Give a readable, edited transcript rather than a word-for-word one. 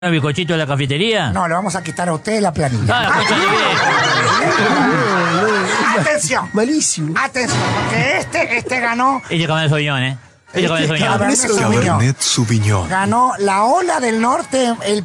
¿Un bizcochito de la cafetería? No, le vamos a quitar a usted la planilla. Ah, la concha de Atención. Malísimo. Atención, porque este ganó. Ese Cabernet Sauvignon, ¿eh? Ese Cabernet Sauvignon. Cabernet Sauvignon. Cabernet Sauvignon. Ganó la Ola del Norte, el